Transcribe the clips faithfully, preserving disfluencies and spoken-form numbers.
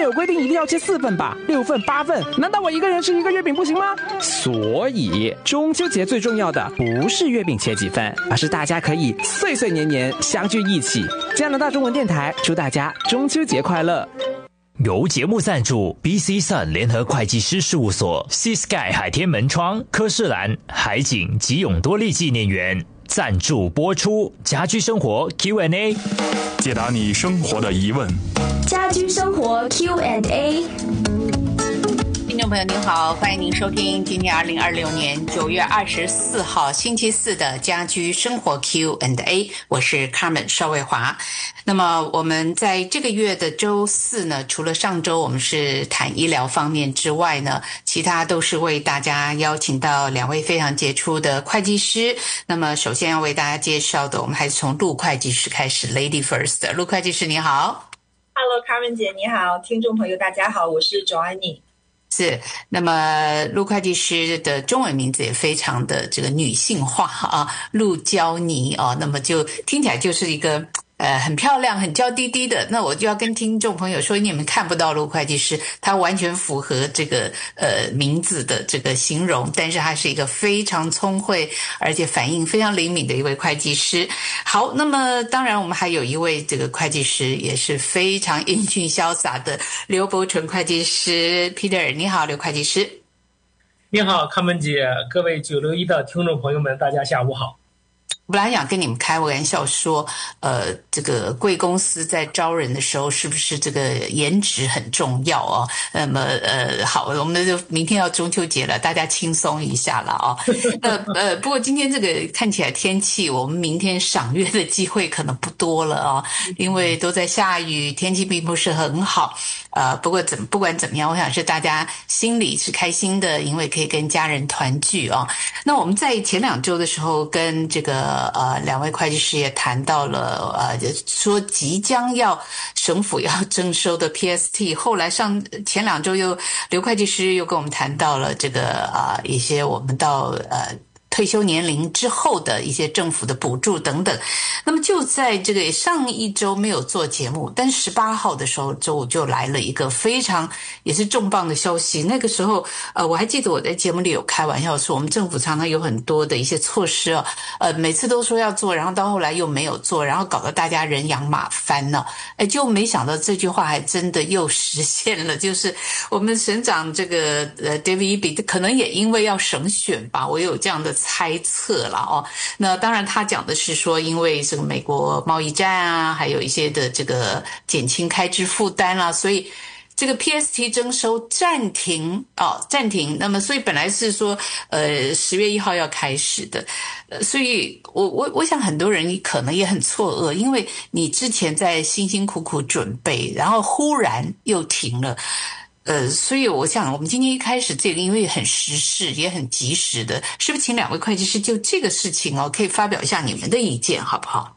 没有规定一定要切四份吧？六份、八份，难道我一个人吃一个月饼不行吗？所以中秋节最重要的不是月饼切几份，而是大家可以岁岁年年相聚一起。加拿大中文电台祝大家中秋节快乐。 由节目赞助 B C Sun 联合会计师事务所、Sea Sky 海天门窗、科士兰海景及永多利纪念园赞助播出。家居生活 Q and A， 解答你生活的疑问。 家居生活 Q and A。 听众朋友您好，欢迎您收听今天二零二六年九月二十四号星期四的家居生活 Q and A， 我是 Carmen 邵卫华。那么我们在这个月的周四呢，除了上周我们是谈医疗方面之外呢，其他都是为大家邀请到两位非常杰出的会计师。那么首先要为大家介绍的，我们还是从陆会计师开始 Lady First。 陆会计师你好。 Hello Carmen 姐你好，听众朋友大家好，我是 Joanne。 是，那么陆会计师的中文名字也非常的这个女性化啊，陆娇妮啊，那么就听起来就是一个呃很漂亮很娇滴滴的。那我就要跟听众朋友说，你们看不到陆会计师，她完全符合这个呃名字的这个形容，但是她是一个非常聪慧而且反应非常灵敏的一位会计师。好，那么当然我们还有一位这个会计师也是非常英俊潇洒的刘伯纯会计师 Peter。 你好，刘会计师。 你好，康门姐，各位九六一的听众朋友们，大家下午好。 我本来想跟你们开玩笑说，呃，这个贵公司在招人的时候，是不是这个颜值很重要哦？那么，呃，好，我们就明天要中秋节了，大家轻松一下了哦。那呃，不过今天这个看起来天气，我们明天赏月的机会可能不多了哦，因为都在下雨，天气并不是很好。呃，不过怎不管怎么样，我想是大家心里是开心的，因为可以跟家人团聚哦。那我们在前两周的时候跟这个呃两位会计师也谈到了呃说即将要省府要征收的 P S T， 后来上前两周又刘会计师又跟我们谈到了这个啊、呃、一些我们到呃退休年龄之后的一些政府的补助等等。那么就在这个上一周没有做节目，但十八号的时候周五就来了一个非常也是重磅的消息。那个时候呃，我还记得我在节目里有开玩笑说，我们政府常常有很多的一些措施哦，呃，每次都说要做，然后到后来又没有做，然后搞得大家人仰马翻呢。哎，就没想到这句话还真的又实现了，就是我们省长这个呃 David Eby 可能也因为要省选吧，我有这样的猜测了哦。那当然他讲的是说，因为这个美国贸易战啊，还有一些的这个减轻开支负担啦、啊，所以这个 P S T 征收暂停哦，暂停。那么所以本来是说呃十月一号要开始的，呃，所以我我我想很多人可能也很错愕，因为你之前在辛辛苦苦准备，然后忽然又停了。呃，所以我想我们今天一开始这个因为很时事也很及时的，是不是请两位会计师就这个事情哦，可以发表一下你们的意见好不好？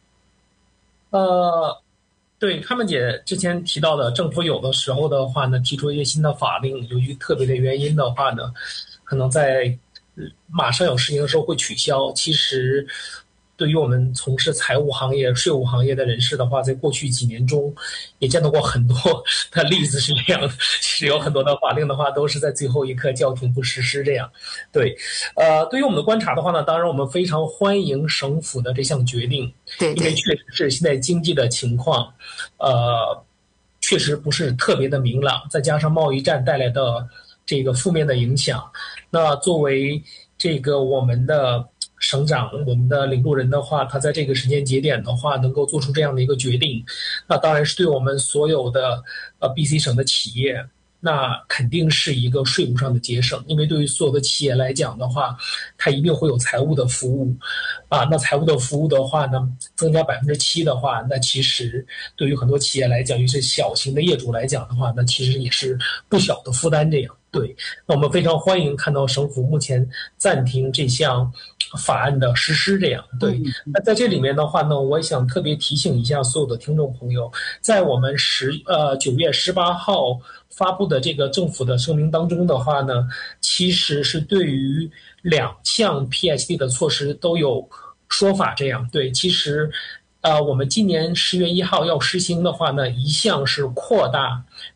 呃，对，他们姐之前提到的，政府有的时候的话呢，提出一些新的法令，由于特别的原因的话呢，可能在马上有事情的时候会取消。其实对于我们从事财务行业、税务行业的人士的话，在过去几年中也见到过很多的例子是这样的。其实有很多的法令的话，都是在最后一刻叫停不实施这样。对，呃，对于我们的观察的话呢，当然我们非常欢迎省府的这项决定， 对对， 因为确实是现在经济的情况，呃，确实不是特别的明朗，再加上贸易战带来的这个负面的影响，那作为这个我们的省长，我们的领路人的话，他在这个时间节点的话能够做出这样的一个决定，那当然是对我们所有的呃 B C 省的企业，那肯定是一个税务上的节省。因为对于所有的企业来讲的话，它一定会有财务的服务啊，那财务的服务的话呢，增加 百分之七 的话，那其实对于很多企业来讲，尤其是小型的业主来讲的话，那其实也是不小的负担这样。对，那我们非常欢迎看到省府目前暂停这项法案的实施这样。对，那在这里面的话呢，我想特别提醒一下所有的听众朋友，在我们十呃九月十八号发布的这个政府的声明当中的话呢，其实是对于两项 P S T 的措施都有说法这样。对，其实呃我们今年十月一号要实行的话呢，一项是扩大